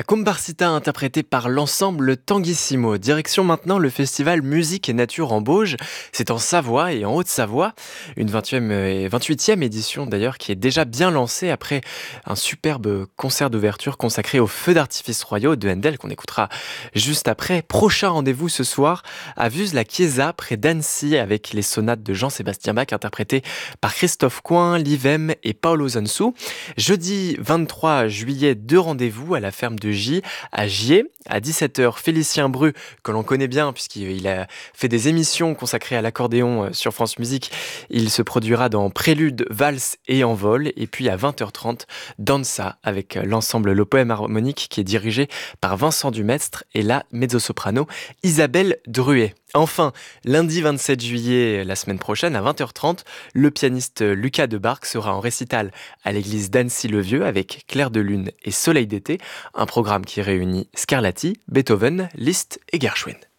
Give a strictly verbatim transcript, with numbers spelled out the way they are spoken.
La Comparcita interprétée par l'ensemble Tanguissimo. Direction maintenant le festival Musique et Nature en Bauges. C'est en Savoie et en Haute-Savoie. Une vingtième et vingt-huitième édition d'ailleurs qui est déjà bien lancée après un superbe concert d'ouverture consacré aux feux d'artifice royaux de Handel qu'on écoutera juste après. Prochain rendez-vous ce soir à Vuse-la-Chiesa près d'Annecy avec les sonates de Jean-Sébastien Bach interprétées par Christophe Coin, Livem et Paolo Zansu. Jeudi vingt-trois juillet, deux rendez-vous à la ferme de J à Gier. À dix-sept heures, Félicien Bru, que l'on connaît bien puisqu'il a fait des émissions consacrées à l'accordéon sur France Musique. Il se produira dans Prélude, Valse et Envol. Et puis à vingt heures trente, Danza avec l'ensemble Le Poème Harmonique qui est dirigé par Vincent Dumestre et la mezzo-soprano Isabelle Druet. Enfin, lundi vingt-sept juillet, la semaine prochaine, à vingt heures trente, le pianiste Lucas Debargue sera en récital à l'église d'Annecy-le-Vieux avec Clair de Lune et Soleil d'été, un programme qui réunit Scarlatti, Beethoven, Liszt et Gershwin.